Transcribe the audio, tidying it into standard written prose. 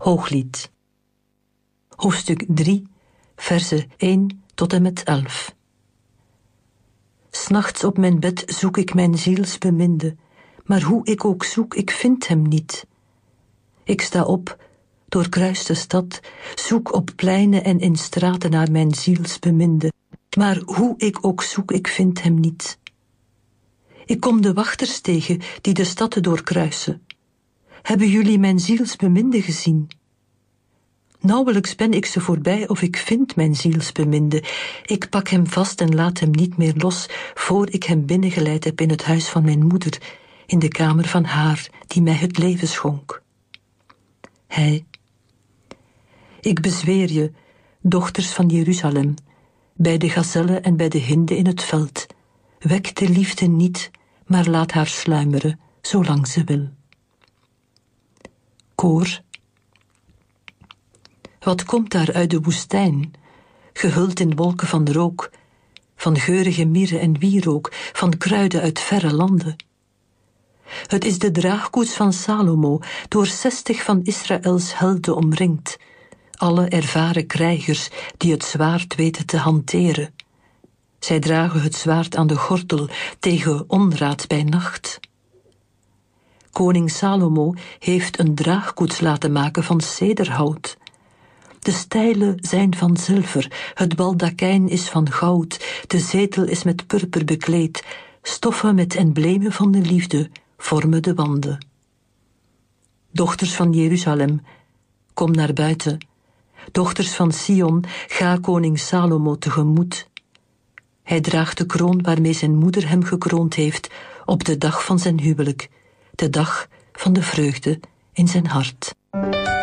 Hooglied. Hoofdstuk 3, versen 1 tot en met 11. 'S Nachts op mijn bed zoek ik mijn zielsbeminde, maar hoe ik ook zoek, ik vind hem niet. Ik sta op, doorkruis de stad, zoek op pleinen en in straten naar mijn zielsbeminde, maar hoe ik ook zoek, ik vind hem niet. Ik kom de wachters tegen die de stad doorkruisen. Hebben jullie mijn zielsbeminde gezien? Nauwelijks ben ik ze voorbij of ik vind mijn zielsbeminde. Ik pak hem vast en laat hem niet meer los, voor ik hem binnengeleid heb in het huis van mijn moeder, in de kamer van haar die mij het leven schonk. Hij: ik bezweer je, dochters van Jeruzalem, bij de gazellen en bij de hinden in het veld, wek de liefde niet, maar laat haar sluimeren, zolang ze wil. Koor. Wat komt daar uit de woestijn, gehuld in wolken van rook, van geurige mirre en wierook, van kruiden uit verre landen? Het is de draagkoets van Salomo, door 60 van Israëls helden omringd, alle ervaren krijgers die het zwaard weten te hanteren. Zij dragen het zwaard aan de gordel tegen onraad bij nacht. Koning Salomo heeft een draagkoets laten maken van cederhout. De stijlen zijn van zilver, het baldakijn is van goud, de zetel is met purper bekleed, stoffen met emblemen van de liefde vormen de wanden. Dochters van Jeruzalem, kom naar buiten. Dochters van Sion, ga koning Salomo tegemoet. Hij draagt de kroon waarmee zijn moeder hem gekroond heeft op de dag van zijn huwelijk, de dag van de vreugde in zijn hart.